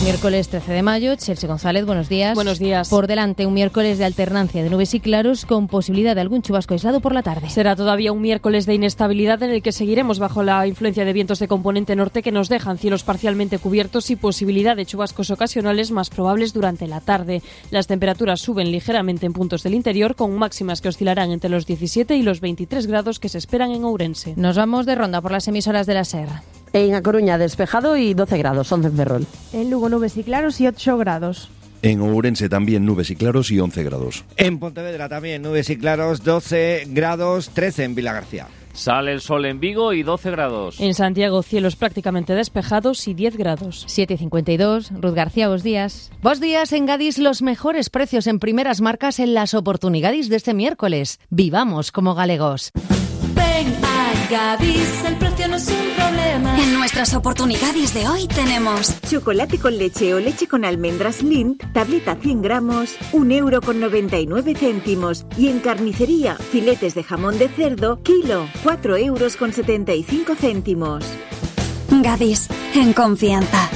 Miércoles 13 de mayo, Chelsea González, buenos días. Buenos días. Por delante, un miércoles de alternancia de nubes y claros con posibilidad de algún chubasco aislado por la tarde. Será todavía un miércoles de inestabilidad en el que seguiremos bajo la influencia de vientos de componente norte que nos dejan cielos parcialmente cubiertos y posibilidad de chubascos ocasionales más probables durante la tarde. Las temperaturas suben ligeramente en puntos del interior con máximas que oscilarán entre los 17 y los 23 grados que se esperan en Ourense. Nos vamos de ronda por las emisoras de la SER. En A Coruña, despejado y 12 grados, 11 en Ferrol. En Lugo, nubes y claros y 8 grados. En Ourense también nubes y claros y 11 grados. En Pontevedra también nubes y claros, 12 grados, 13 en Vilagarcía. Sale el sol en Vigo y 12 grados. En Santiago, cielos prácticamente despejados y 10 grados. 7:52, Ruth García, buenos días. Buenos días, en Gadis los mejores precios en primeras marcas en las oportunidades de este miércoles. Vivamos como galegos. Ven a Gadis, el precio no es un problema. En nuestras oportunidades de hoy tenemos chocolate con leche o leche con almendras Lindt, tableta 100 gramos, 1,99 €. Y en carnicería, filetes de jamón de cerdo, kilo, 4,75 €. Gadis, en confianza.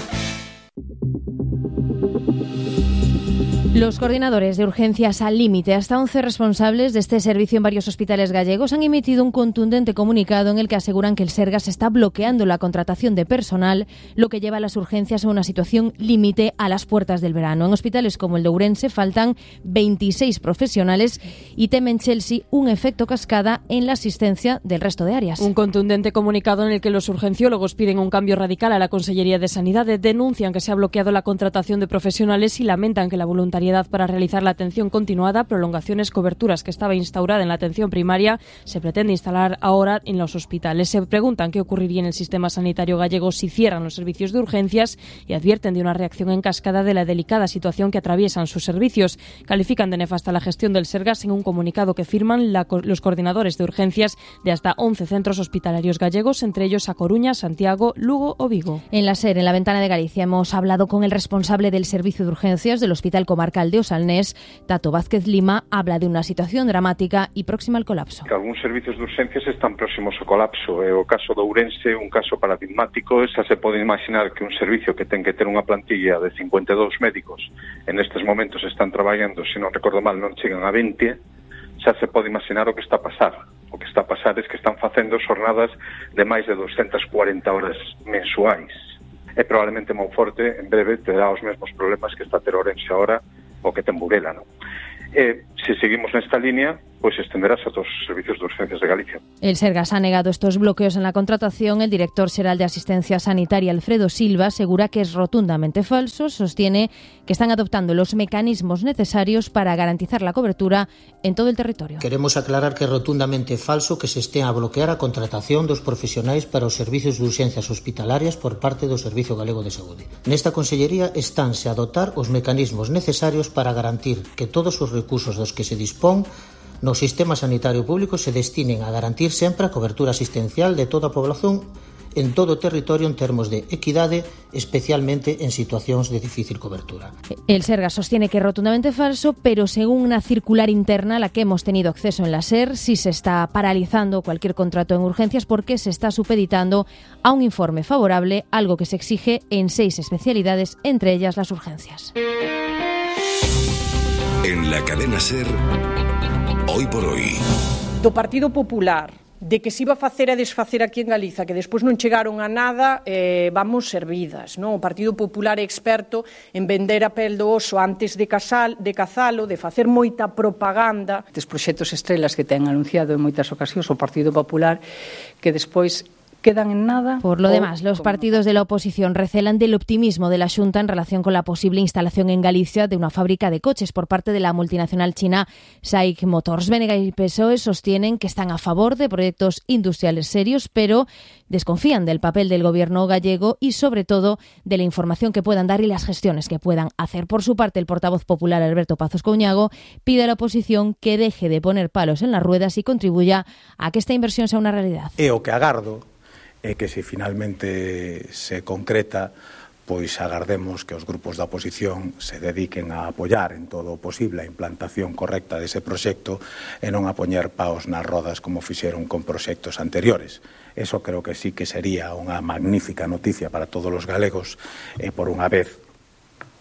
Los coordinadores de urgencias al límite, hasta 11 responsables de este servicio en varios hospitales gallegos, han emitido un contundente comunicado en el que aseguran que el Sergas está bloqueando la contratación de personal, lo que lleva a las urgencias a una situación límite a las puertas del verano. En hospitales como el de Ourense faltan 26 profesionales y temen Chelsea un efecto cascada en la asistencia del resto de áreas. Un contundente comunicado en el que los urgenciólogos piden un cambio radical a la Consellería de Sanidad, denuncian que se ha bloqueado la contratación de profesionales y lamentan que la voluntariedad para realizar la atención continuada, prolongaciones, coberturas que estaba instaurada en la atención primaria, se pretende instalar ahora en los hospitales. Se preguntan qué ocurriría en el sistema sanitario gallego si cierran los servicios de urgencias y advierten de una reacción en cascada de la delicada situación que atraviesan sus servicios. Califican de nefasta la gestión del Sergas en un comunicado que firman los coordinadores de urgencias de hasta 11 centros hospitalarios gallegos, entre ellos A Coruña, Santiago, Lugo o Vigo. En la SER, en la Ventana de Galicia, hemos hablado con el responsable del servicio de urgencias del Hospital Comarcal de Osalnés, Tato Vázquez Lima, habla de una situación dramática y próxima al colapso. Algúns servicios de urgencias están próximos ao colapso. É o caso de Ourense, un caso paradigmático. Xa se pode imaginar que un servicio que ten que ter unha plantilla de 52 médicos en estes momentos están traballando, se non recordo mal, non chegan a 20, xa se pode imaginar o que está a pasar. O que está a pasar é que están facendo xornadas de máis de 240 horas mensuais. E probablemente Monforte en breve terá os mesmos problemas que está a ter Ourense ahora o que ten Burela, non? Se seguimos nesta línea, pues extenderás a todos los servicios de urgencias de Galicia. El Sergas ha negado estos bloqueos en la contratación. El director xeral de Asistencia Sanitaria, Alfredo Silva, asegura que es rotundamente falso. Sostiene que están adoptando los mecanismos necesarios para garantizar la cobertura en todo el territorio. Queremos aclarar que é rotundamente falso que se estea a bloquear a contratación dos profesionais para os servicios de urxencias hospitalarias por parte do Servicio Galego de Saúde. Nesta Consellería estánse a dotar os mecanismos necesarios para garantir que todos os recursos dos que se dispón no sistema sanitario público se destinen a garantir sempre a cobertura asistencial de toda a población en todo o territorio en termos de equidade, especialmente en situacións de difícil cobertura. El Sergas sostiene que es rotundamente falso, pero según una circular interna a la que hemos tenido acceso en la SER, sí se está paralizando cualquier contrato en urgencias porque se está supeditando a un informe favorable, algo que se exige en 6 especialidades, entre ellas las urgencias. En la cadena SER, hoy por hoy. Do Partido Popular, de que se iba a facer e desfacer aquí en Galiza, que despois non chegaron a nada, vamos servidas, non? O Partido Popular é experto en vender a pel do oso antes de cazalo, de facer moita propaganda. Estes proxectos estrelas que ten anunciado en moitas ocasións o Partido Popular, que despois quedan en nada. Por lo demás, los partidos de la oposición recelan del optimismo de la Xunta en relación con la posible instalación en Galicia de una fábrica de coches por parte de la multinacional china SAIC Motors. Bénega y PSOE sostienen que están a favor de proyectos industriales serios, pero desconfían del papel del gobierno gallego y, sobre todo, de la información que puedan dar y las gestiones que puedan hacer. Por su parte, el portavoz popular Alberto Pazos Couñago pide a la oposición que deje de poner palos en las ruedas y contribuya a que esta inversión sea una realidad. E o que agardo é que se finalmente se concreta, pois agardemos que os grupos da oposición se dediquen a apoiar en todo o posible a implantación correcta dese proxecto e non a poñer paos nas rodas como fixeron con proxectos anteriores. Eso creo que sí que sería unha magnífica noticia para todos os galegos e por unha vez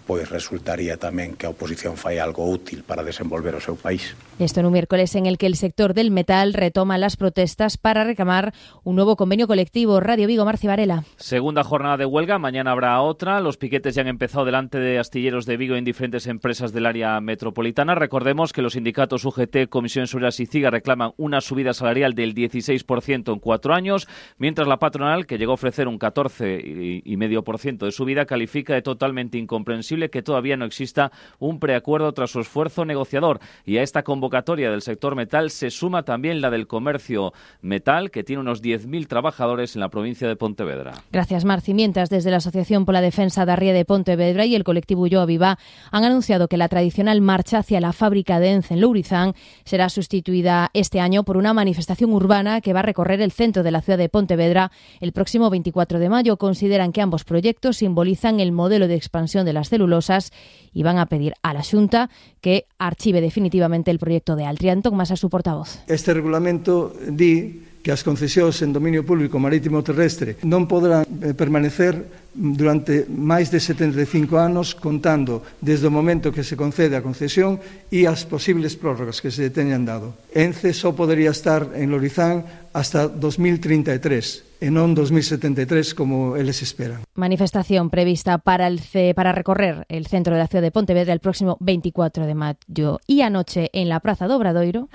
pois resultaría tamén que a oposición fai algo útil para desenvolver o seu país. Esto en un miércoles en el que el sector del metal retoma las protestas para reclamar un nuevo convenio colectivo. Radio Vigo, Marci Varela. Segunda jornada de huelga, mañana habrá otra. Los piquetes ya han empezado delante de astilleros de Vigo en diferentes empresas del área metropolitana. Recordemos que los sindicatos UGT, Comisiones Obreras y CIGA reclaman una subida salarial del 16% en 4 años, mientras la patronal, que llegó a ofrecer un 14,5% de subida, califica de totalmente incomprensible que todavía no exista un preacuerdo tras su esfuerzo negociador. Y a esta convocatoria del sector metal se suma también la del comercio metal, que tiene unos 10.000 trabajadores en la provincia de Pontevedra. Gracias, Marci. Mientras, desde la Asociación por la Defensa da Ría de Pontevedra y el colectivo Ulloa Viva han anunciado que la tradicional marcha hacia la fábrica de Ence en Lourizán será sustituida este año por una manifestación urbana que va a recorrer el centro de la ciudad de Pontevedra el próximo 24 de mayo. Consideran que ambos proyectos simbolizan el modelo de expansión de las celulosas y van a pedir a la Xunta que archive definitivamente el proyecto de Altri. Antón Masa, su portavoz. Este regulamento di que as concesións en dominio público marítimo terrestre non poderán permanecer durante máis de 75 anos contando desde o momento que se concede a concesión e as posibles prórrogas que se teñan dado. Ence só podería estar en Lourizán hasta 2033 e non 2073 como eles esperan. Manifestación prevista para recorrer el centro de la ciudad de Pontevedra el próximo 24 de mayo y anoche en la Praza do Obradoiro.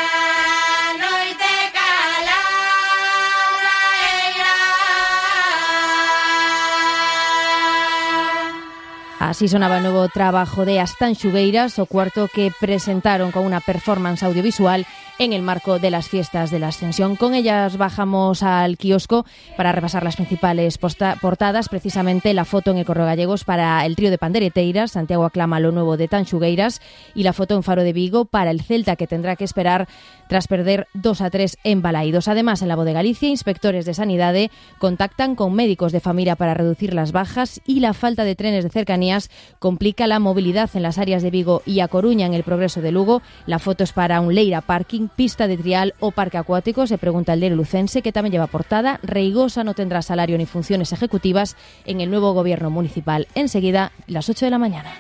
Así sonaba el nuevo trabajo de As Tanxugueiras, o cuarto que presentaron con una performance audiovisual en el marco de las fiestas de la Ascensión. Con ellas bajamos al kiosco para repasar las principales portadas, precisamente la foto en el Correo Gallegos para el trío de pandereteiras, Santiago aclama lo nuevo de Tanxugueiras, y la foto en Faro de Vigo para el Celta, que tendrá que esperar tras perder 2-3 en Balaídos. Además, en La Voz de Galicia, inspectores de Sanidade contactan con médicos de familia para reducir las bajas y la falta de trenes de cercanías complica la movilidad en las áreas de Vigo y A Coruña. En el Progreso de Lugo, la foto es para un Leira Parking, pista de trial o parque acuático. Se pregunta el diario lucense, que también lleva portada: Reigosa no tendrá salario ni funciones ejecutivas en el nuevo gobierno municipal. Enseguida, las 8 de la mañana.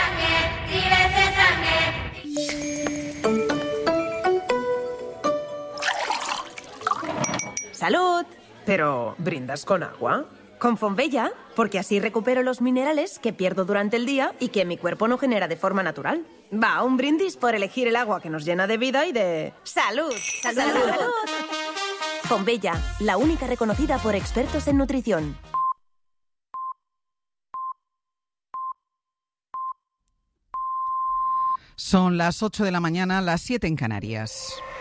¡Salud! Pero, ¿brindas con agua? Con Fonbella, porque así recupero los minerales que pierdo durante el día y que mi cuerpo no genera de forma natural. Va, un brindis por elegir el agua que nos llena de vida y de... ¡Salud! ¡Salud! ¡Salud! Fonbella, la única reconocida por expertos en nutrición. Son las 8 de la mañana, las 7 en Canarias.